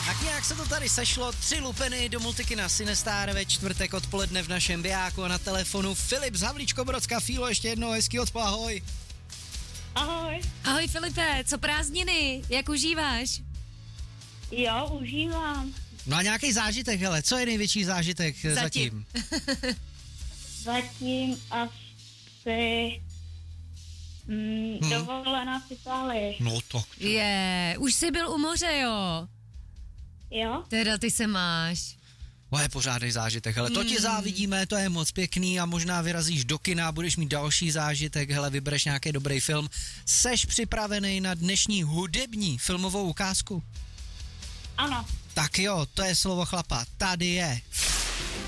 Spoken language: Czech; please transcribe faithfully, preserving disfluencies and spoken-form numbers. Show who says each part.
Speaker 1: Tak nějak se to tady sešlo, tři lupeny do Multikina Sinestar ve čtvrtek odpoledne v našem bijáku a na telefonu Filip z Havlíčkobrodska. Fílo, ještě jednou hezký odpoledne, ahoj.
Speaker 2: Ahoj.
Speaker 3: Ahoj Filipe, co prázdniny, jak užíváš?
Speaker 2: Jo, užívám.
Speaker 1: No a nějaký zážitek, hele, co je největší zážitek zatím?
Speaker 2: Zatím, zatím asi mm, hmm. dovolená v Itálii.
Speaker 1: No to.
Speaker 3: Je, už jsi byl u moře, jo?
Speaker 2: Jo?
Speaker 3: Teda ty se máš.
Speaker 1: To je pořádný zážitek, hele, to ti závidíme, to je moc pěkný a možná vyrazíš do kina, budeš mít další zážitek, hele, vybereš nějaký dobrý film. Seš připravený na dnešní hudební filmovou ukázku?
Speaker 2: Ano.
Speaker 1: Tak jo, to je slovo chlapa, tady je.